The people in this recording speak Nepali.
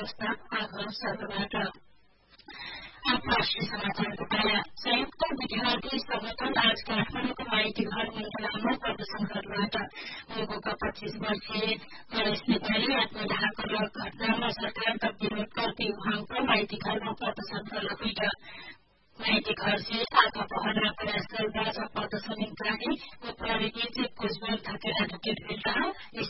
प्रस्ताव आग्रह सर्वबाट राष्ट्रिय समाचारको पाला संयुक्त विद्यार्थी संगठन आज काठमाडौँको माइती घर मण्डलामा प्रदर्शन गर्नबाट मुगुका 25 वर्षीय गणेश नेपाली आत्मदाह घटनामा सरकारका विरोध गर्दै उहाँको माइती घरमा प्रदर्शन गर्न गएर माइती घर से आधा पहरना प्रयास गर्दा प्रदर्शन निगरानी और प्राविधिक कुछ थकेला ढकेल मिलता